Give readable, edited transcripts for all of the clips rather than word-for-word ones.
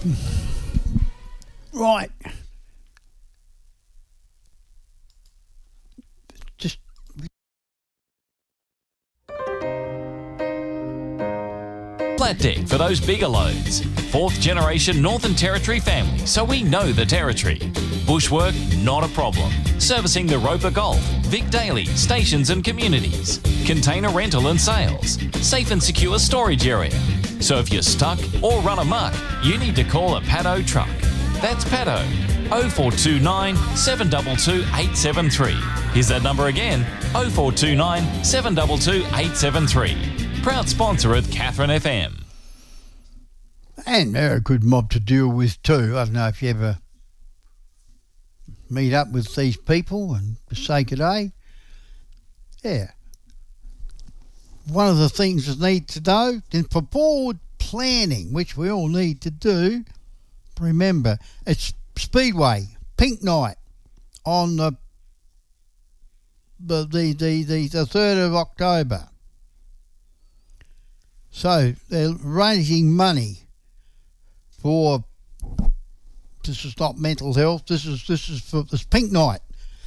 Right. Just Flat Deck for those bigger loads. 4th generation Northern Territory family, so we know the territory. Bushwork, not a problem. Servicing the Roper Golf, Vic Daily, stations and communities. Container rental and sales. Safe and secure storage area. So if you're stuck or run amok, you need to call a Paddo truck. That's Paddo. 0429 722 873. Here's that number again, 0429 722 873. Proud sponsor of Catherine FM. And they're a good mob to deal with too. I don't know if you ever meet up with these people and say good day. Yeah. One of the things that need to know, then for board planning, which we all need to do, remember, it's Speedway, Pink Night, on the 3rd of October. So they're raising money for, this is not mental health, this is for this Pink Night,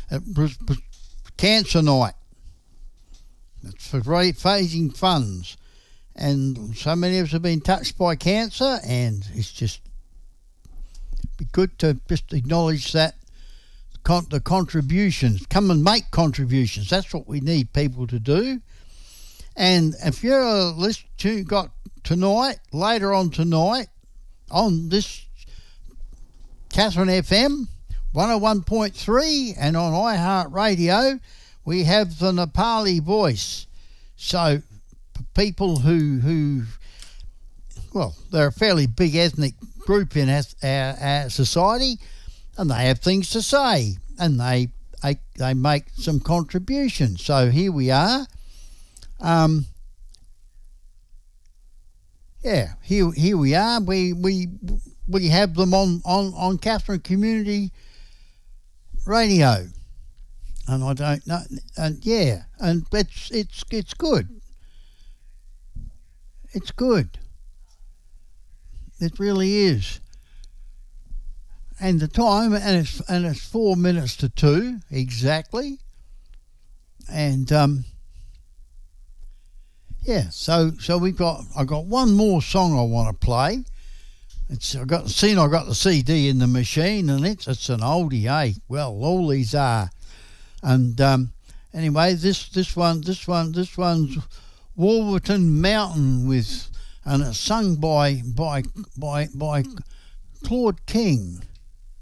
Cancer Night. It's for raising funds. And so many of us have been touched by cancer, and it's just be good to just acknowledge that the contributions, come and make contributions. That's what we need people to do. And if you're got tonight, later on tonight, on this Catherine FM 101.3 and on iHeartRadio, we have the Nepali Voice. So people who well, they're a fairly big ethnic group in our society, and they have things to say, and they make some contributions. So here we are. Here we are. We have them on Catherine Community Radio, and I don't know, and yeah, and it's good. It's good. It really is. And the time, and it's 4 minutes to 2 exactly, and yeah. So I got one more song I want to play. I got the CD in the machine, and it's an oldie, eh? Well, all these are. And anyway, this one's Wolverton Mountain and it's sung by Claude King.